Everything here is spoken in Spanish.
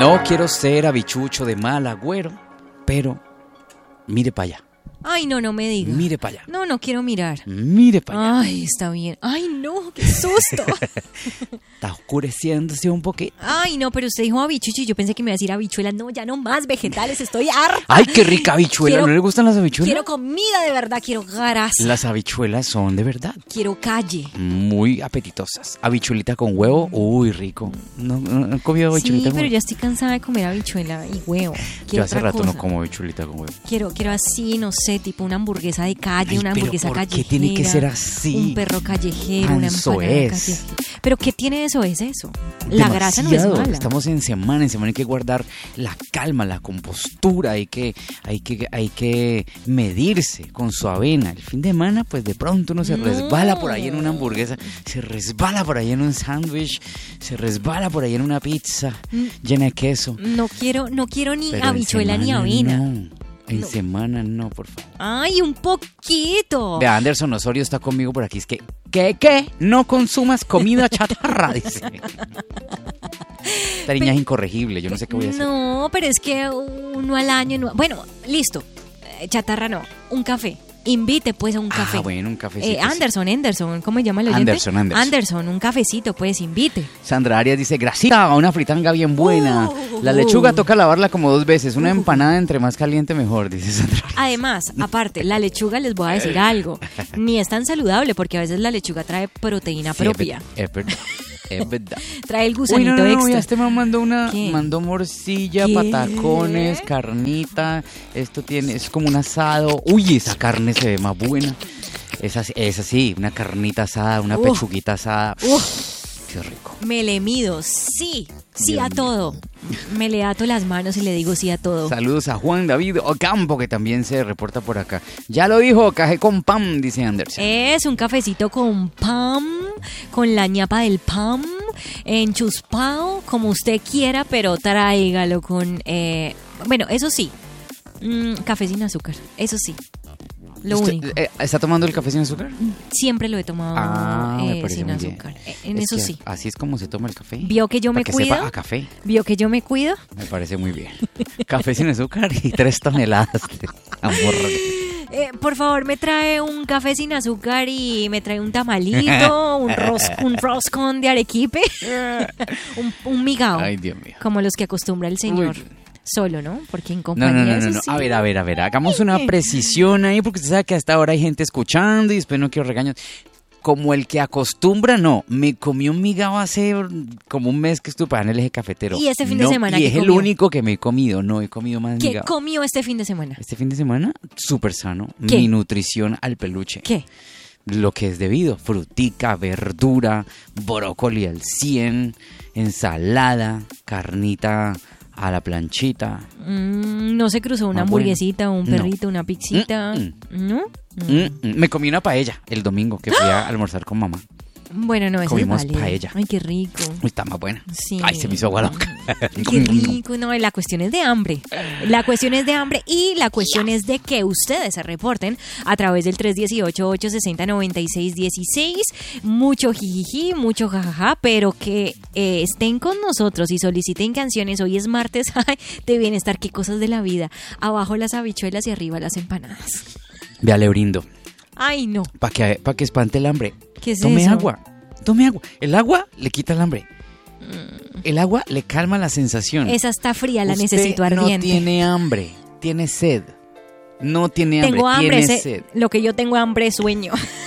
No quiero ser habichucho de mal agüero, pero mire para allá. Ay, no me diga. Mire para allá. No quiero mirar. Mire para allá. Ay, está bien. Ay, no, qué susto. Está oscureciéndose un poquito. Ay, no, pero usted dijo habichucho y yo pensé que me iba a decir habichuela. No, ya no más vegetales, estoy harta. Ay, qué rica habichuela. ¿No le gustan las habichuelas? Quiero comida de verdad, quiero grasa. Las habichuelas son de verdad. Quiero calle. Muy apetitosas. Habichuelita con huevo, uy, rico. ¿No he comido habichuelita con pero huevo? ya estoy cansada de comer habichuela y huevo. Yo hace rato cosa. no como habichuelita con huevo. Quiero así, no sé, tipo una hamburguesa de calle, una hamburguesa ¿por callejera. qué tiene que ser así? Un perro callejero, una Eso empanada es. callejera. Pero ¿qué tiene eso? Es eso. La grasa no es Demasiado. mala. Estamos en semana hay que guardar la calma, la compostura, hay que medirse con su avena. El fin de semana, pues de pronto uno se resbala por ahí en una hamburguesa, se resbala por ahí en un sándwich, se resbala por ahí en una pizza llena de queso. No quiero ni Pero habichuela ni avena. No. En semana no, por favor. Ay, un poquito. Vea, Anderson Osorio está conmigo por aquí. Es que, ¿qué? No consumas comida chatarra, dice. Esta niña es incorregible, yo no sé qué voy a hacer. No, pero es que uno al año no. Bueno, listo. Chatarra no. Un café. Invite pues a un café. Bueno, un cafecito. Anderson, ¿cómo se llama el oyente? Anderson, un cafecito, pues invite. Sandra Arias dice, grasita, una fritanga bien buena. La lechuga toca lavarla como 2 veces. Una empanada entre más caliente mejor, dice Sandra Arias. Además, aparte, la lechuga, les voy a decir algo. Ni es tan saludable porque a veces la lechuga trae proteína propia. Es verdad. Es verdad. Trae el gusanito no, extra. Ya este me mandó ¿Qué? mandó morcilla, ¿Qué? patacones, carnita. Es como un asado. Uy, esa carne se ve más buena. Es así, una carnita asada, una pechuguita asada. Qué rico. Me le mido, sí a todo. Me le ato las manos y le digo sí a todo. Saludos a Juan David Ocampo, que también se reporta por acá. Ya lo dijo, café con pan, dice Anderson. Es un cafecito con pan, con la ñapa del pan, enchuspado, como usted quiera, pero tráigalo con... bueno, eso sí, café sin azúcar, eso sí. Lo único. ¿Está tomando el café sin azúcar? Siempre lo he tomado me parece sin muy azúcar. bien. Eso sí. Así es como se toma el café. ¿Vio que yo me que cuido? sepa a café. ¿Vio que yo me cuido? Me parece muy bien. Café sin azúcar y 3 toneladas de hamburguesas. Por favor, me trae un café sin azúcar y me trae un tamalito, un roscón de arequipe, un migao. Ay, Dios mío. Como los que acostumbra el señor. Uy. Solo, ¿no? Porque en compañía No. Sí. A ver. Hagamos una precisión ahí, porque usted sabe que hasta ahora hay gente escuchando y después no quiero regaños. Como el que acostumbra, no. Me comí un migao hace como un mes que estuve en el eje cafetero. ¿Y este fin de semana y qué es el comió? único que me he comido. No he comido más ¿Qué migao. comió este fin de semana? Este fin de semana, súper sano. ¿Qué? Mi nutrición al peluche. ¿Qué? Lo que es debido. Frutica, verdura, brócoli al 100, ensalada, carnita a la planchita. ¿No se cruzó una hamburguesita, un perrito, una pizzita? ¿No? Me comí una paella el domingo que fui a almorzar con mamá. Bueno, no, eso Comimos es válido. paella. Ay, qué rico. Está más buena. Sí. Ay, se me hizo agua loca. Qué rico. No, la cuestión es de hambre. La cuestión es de hambre y la cuestión es de que ustedes se reporten a través del 318-860-9616. Mucho jijiji, mucho jajaja, pero que estén con nosotros y soliciten canciones. Hoy es martes de bienestar. Qué cosas de la vida. Abajo las habichuelas y arriba las empanadas. Vea, le brindo. Ay, no. Para que espante el hambre. ¿Qué es Tome eso? agua. El agua le quita el hambre. El agua le calma la sensación. Esa está fría, la Usted necesito ardiente. no tiene hambre, tiene sed. No tiene hambre, Tengo hambre, tiene sed. lo que yo tengo hambre es sueño.